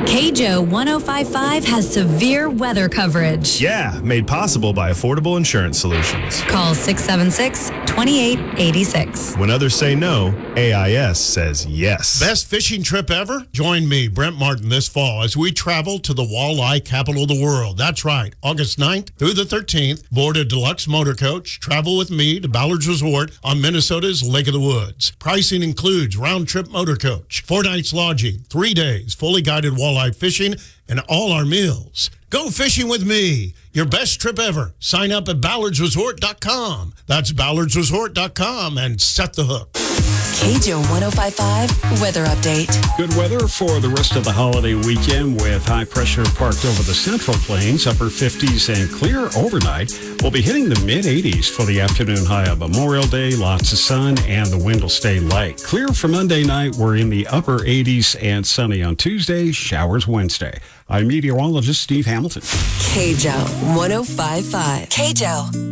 KJO 1055 has severe weather coverage. Yeah, made possible by Affordable Insurance Solutions. Call 676-2886. When others say no, AIS says yes. Best fishing trip ever? Join me, Brent Martin, this fall as we travel to the walleye capital of the world. That's right, August 9th through the 13th. Board a deluxe motor coach. Travel with me to Ballard's Resort on Minnesota's Lake of the Woods. Pricing includes round-trip motor coach, 4 nights lodging, 3 days, fully guided walleye fishing, and all our meals. Go fishing with me. Your best trip ever. Sign up at ballardsresort.com. That's ballardsresort.com and set the hook. KJO 1055 weather update. Good weather for the rest of the holiday weekend with high pressure parked over the Central Plains, upper 50s and clear overnight. We'll be hitting the mid-80s for the afternoon high of Memorial Day. Lots of sun and the wind will stay light. Clear for Monday night. We're in the upper 80s and sunny on Tuesday. Showers Wednesday. I'm meteorologist Steve Hamilton. KJO 1055. KJO